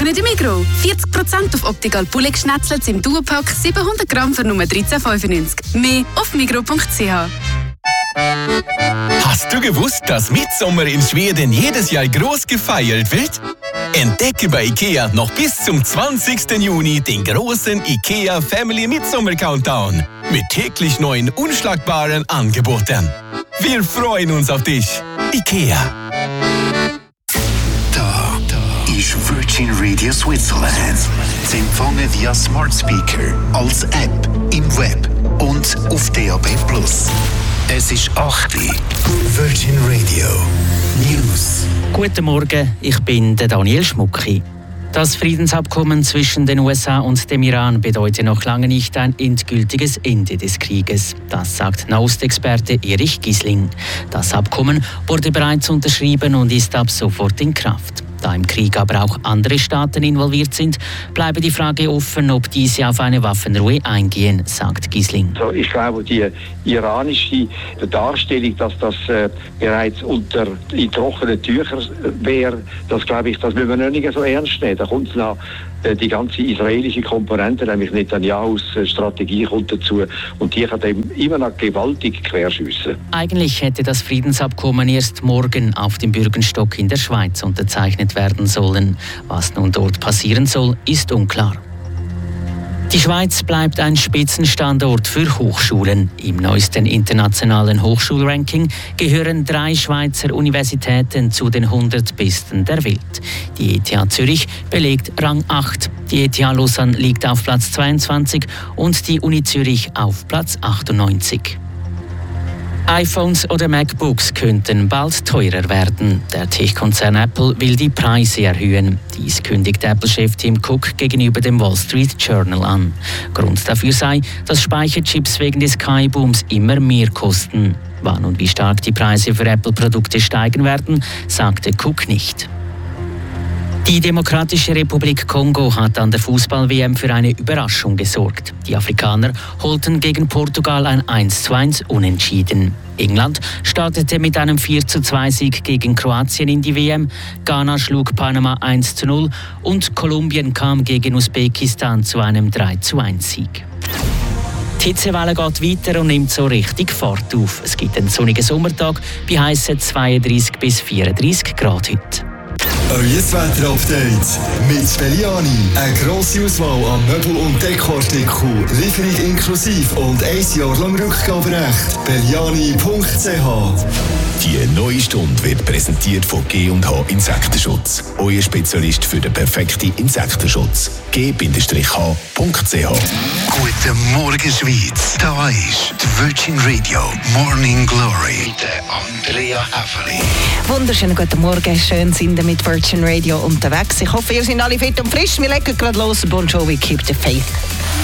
Woche in der Migros. 40% auf Optical Poulet Schnetzlets im Duopack, 700 Gramm für nur 13,95. Mehr auf migros.ch. Hast du gewusst, dass Mitsommer in Schweden jedes Jahr groß gefeiert wird? Entdecke bei IKEA noch bis zum 20. Juni den großen IKEA Family Midsommer Countdown mit täglich neuen unschlagbaren Angeboten. Wir freuen uns auf dich. IKEA. Da ist Virgin Radio Switzerland. Sie empfangen via Smart Speaker, als App, im Web und auf DAB+. Es ist 8 Uhr. Virgin Radio News. Guten Morgen, ich bin Daniel Schmucki. Das Friedensabkommen zwischen den USA und dem Iran bedeutet noch lange nicht ein endgültiges Ende des Krieges. Das sagt Nahostexperte Erich Gisling. Das Abkommen wurde bereits unterschrieben und ist ab sofort in Kraft. Da im Krieg aber auch andere Staaten involviert sind, bleibe die Frage offen, ob diese auf eine Waffenruhe eingehen, sagt Gisling. Also ich glaube, die iranische Darstellung, dass das bereits in trockenen Tüchern wäre, das glaube ich, das müssen wir nicht so ernst nehmen. Da kommt noch die ganze israelische Komponente, nämlich Netanyahus Strategie kommt dazu und die kann dem immer noch gewaltig querschiessen. Eigentlich hätte das Friedensabkommen erst morgen auf dem Bürgenstock in der Schweiz unterzeichnet werden sollen. Was nun dort passieren soll, ist unklar. Die Schweiz bleibt ein Spitzenstandort für Hochschulen. Im neuesten internationalen Hochschulranking gehören 3 Schweizer Universitäten zu den 100 besten der Welt. Die ETH Zürich belegt Rang 8, die ETH Lausanne liegt auf Platz 22 und die Uni Zürich auf Platz 98. iPhones oder MacBooks könnten bald teurer werden. Der Tech-Konzern Apple will die Preise erhöhen. Dies kündigt Apple-Chef Tim Cook gegenüber dem Wall Street Journal an. Grund dafür sei, dass Speicherchips wegen des KI-Booms immer mehr kosten. Wann und wie stark die Preise für Apple-Produkte steigen werden, sagte Cook nicht. Die Demokratische Republik Kongo hat an der Fußball-WM für eine Überraschung gesorgt. Die Afrikaner holten gegen Portugal ein 1:1 Unentschieden. England startete mit einem 4:2 Sieg gegen Kroatien in die WM, Ghana schlug Panama 1:0 und Kolumbien kam gegen Usbekistan zu einem 3:1 Sieg. Die Hitzewelle geht weiter und nimmt so richtig Fahrt auf. Es gibt einen sonnigen Sommertag bei heissen 32 bis 34 Grad heute. Euer Wetter-Update mit Belliani. Eine grosse Auswahl an Möbel- und Dekoartikeln, Lieferung inklusive und 1 Jahr lang Rückgaberecht. Belliani.ch. Die neue Stunde wird präsentiert von G&H Insektenschutz. Euer Spezialist für den perfekten Insektenschutz. G-H.ch. Guten Morgen, Schweiz. Da ist die Virgin Radio Morning Glory mit Andrea Häfeli. Wunderschönen guten Morgen. Schön sind wir mit Virgin Radio unterwegs. Ich hoffe, ihr seid alle fit und frisch. Wir legen gerade los. Bon Jovi, Keep the Faith.